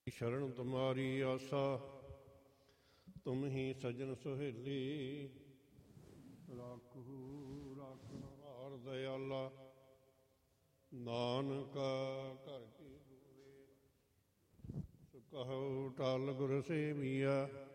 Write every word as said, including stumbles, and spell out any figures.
ਸ਼ਰਨ ਤੁਮਾਰੀ ਆਸਾ, ਤੁਮ ਹੀ ਸਜਣ ਸੁਹੇਲੀ। ਰਾਖੂ ਰਾਖਣ ਹਾਰ ਦਇਆਲਾ, ਨਾਨਕ ਘਰ ਕੀ ਦੂਰੇ। ਸੁ ਕਹੋ ਟਲ ਗੁਰ ਸੇਵੀਆ,